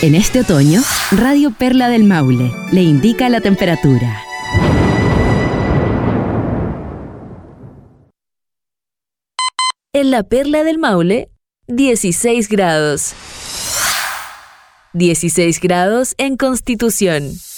En este otoño, Radio Perla del Maule le indica la temperatura. En la Perla del Maule, 16 grados. 16 grados en Constitución.